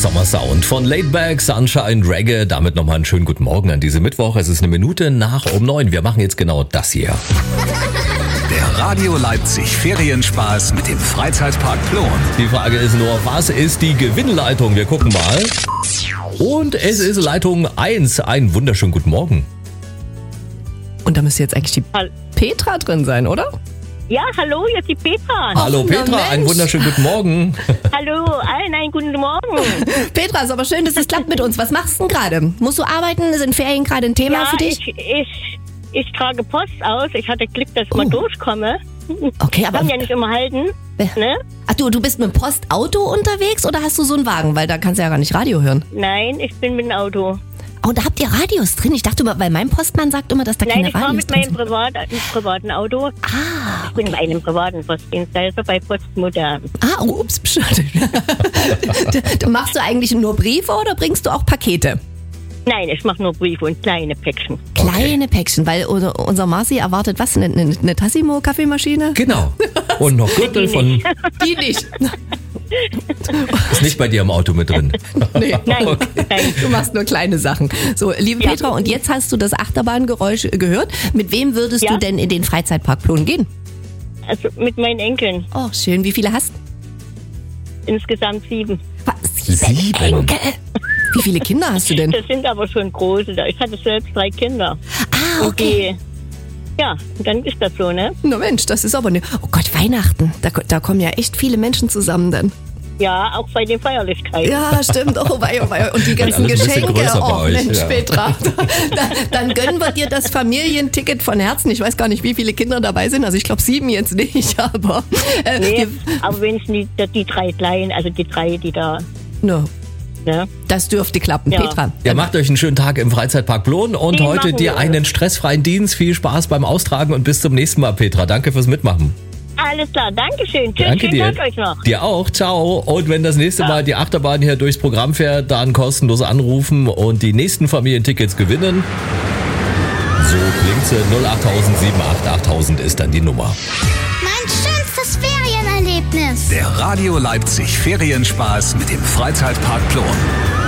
Sommersound von Laidback, Sunshine, Reggae. Damit nochmal einen schönen guten Morgen an diese Mittwoch. Es ist 8:01. Wir machen jetzt genau das hier. Der Radio Leipzig Ferienspaß mit dem Freizeitpark Plon. Die Frage ist nur, was ist die Gewinnleitung? Wir gucken mal. Und es ist Leitung 1. Einen wunderschönen guten Morgen. Und da müsste jetzt eigentlich die Petra drin sein, oder? Ja, hallo, hier ist die Petra. Hallo Petra, einen wunderschönen guten Morgen. Hallo, allen einen guten Morgen. Petra, ist aber schön, dass es klappt mit uns. Was machst du denn gerade? Musst du arbeiten? Sind Ferien gerade ein Thema für dich? Ich trage Post aus. Ich hatte Glück, dass ich mal durchkomme. Okay, aber... Kann ja nicht immer halten. Ne? Ach du bist mit dem Postauto unterwegs oder hast du so einen Wagen? Weil da kannst du ja gar nicht Radio hören. Nein, ich bin mit dem Auto. Oh, und da habt ihr Radios drin? Ich dachte immer, weil mein Postmann sagt immer, dass da keine Radios drin sind. Nein, ich fahre mit meinem privaten Auto. Ah, Ich bin bei einem privaten Postdienstleister bei Postmodern. Ah, ups, schade. Machst du eigentlich nur Briefe oder bringst du auch Pakete? Nein, ich mache nur Briefe und kleine Päckchen. Kleine Päckchen, weil unser Marci erwartet was? Eine Tassimo-Kaffeemaschine? Genau. Und noch Gürtel von... Die nicht. Ist nicht bei dir im Auto mit drin. Nee. Nein, Okay. nein. Du machst nur kleine Sachen. So, liebe Ja. Petra, und jetzt hast du das Achterbahngeräusch gehört. Mit wem würdest du denn in den Freizeitpark Plon gehen? Also mit meinen Enkeln. Oh, schön. Wie viele hast Insgesamt 7. du? 7 Enkel. Wie viele Kinder hast du denn? Das sind aber schon große. Ich hatte selbst 3 Kinder. Ah, Und okay. ja, dann ist das so, ne? Na Mensch, das ist aber eine... Oh Gott, Weihnachten. Da kommen ja echt viele Menschen zusammen dann. Ja, auch bei den Feierlichkeiten. Ja, stimmt. Oh wei, oh wei. Und die ganzen alles ein bisschen Geschenke. größer bei Oh euch, Mensch, ja. Petra. Dann gönnen wir dir das Familienticket von Herzen. Ich weiß gar nicht, wie viele Kinder dabei sind. Also ich glaube 7 jetzt nicht, aber... Nee, aber wenigstens die 3 Kleinen, also die 3, die da, no, ne? das dürfte klappen. Ja. Petra. Ja, macht euch einen schönen Tag im Freizeitpark Plon und Den heute machen dir wir. einen stressfreien Dienst. Viel Spaß beim Austragen und bis zum nächsten Mal, Petra. Danke fürs Mitmachen. Alles klar, Dankeschön. Tschüss, Danke schönen dir. Tag euch noch. Dir auch, ciao. Und wenn das nächste Mal die Achterbahn hier durchs Programm fährt, dann kostenlos anrufen und die nächsten Familientickets gewinnen. So klingt sie. 08000 ist dann die Nummer. Mein schönstes Ferienerlebnis. Der Radio Leipzig Ferienspaß mit dem Freizeitpark Plon.